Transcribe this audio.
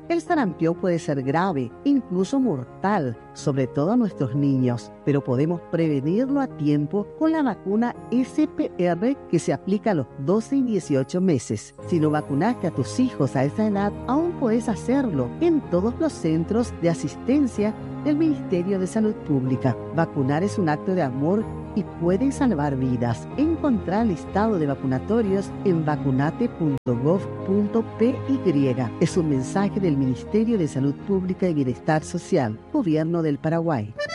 El sarampión puede ser grave, incluso mortal, sobre todo a nuestros niños, pero podemos prevenirlo a tiempo con la vacuna SPR que se aplica a los 12 y 18 meses. Si no vacunaste a tus hijos a esa edad, aún puedes hacerlo en todos los centros de asistencia del Ministerio de Salud Pública. Vacunar es un acto de amor y puede salvar vidas. Encontrar el listado de vacunatorios en vacunate.gov.py. Es un mensaje del Ministerio de Salud Pública y Bienestar Social, Gobierno del Paraguay.